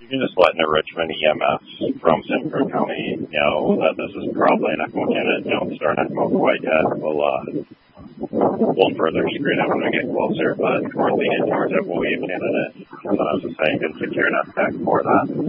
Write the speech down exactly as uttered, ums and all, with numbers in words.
You can just let the Richmond E M S from Simcoe County know that this is probably an ECMO candidate. Don't start ECMO quite yet. We'll, uh, we'll further screen it when we get closer, but we're leaning towards it. We'll be a candidate. So I was just saying, good secure enough tech for that.